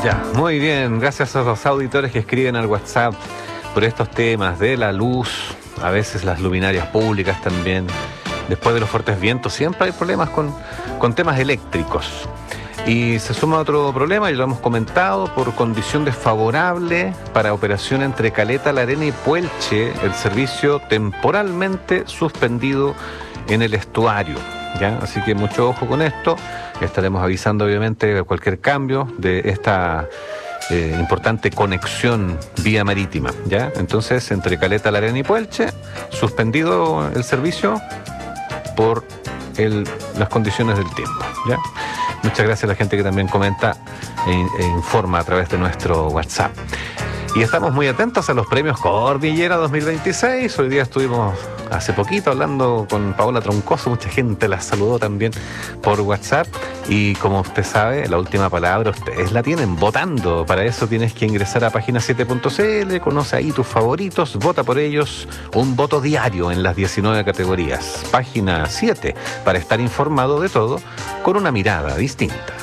Ya, muy bien. Gracias a los auditores que escriben al WhatsApp por estos temas de la luz, a veces las luminarias públicas también. Después de los fuertes vientos siempre hay problemas con temas eléctricos. Y se suma otro problema, y lo hemos comentado, por condición desfavorable para operación entre Caleta, La Arena y Puelche, el servicio temporalmente suspendido en el estuario, ¿ya? Así que mucho ojo con esto. Estaremos avisando obviamente de cualquier cambio de esta importante conexión vía marítima, ¿ya? Entonces, entre Caleta, La Arena y Puelche, suspendido el servicio por las condiciones del tiempo, ¿ya? Muchas gracias a la gente que también comenta e informa a través de nuestro WhatsApp. Y estamos muy atentos a los premios Cordillera 2026. Hoy día estuvimos hace poquito hablando con Paola Troncoso, mucha gente la saludó también por WhatsApp. Y como usted sabe, la última palabra ustedes la tienen votando. Para eso tienes que ingresar a página7.cl, conoce ahí tus favoritos, vota por ellos, un voto diario en las 19 categorías. Página 7, para estar informado de todo con una mirada distinta.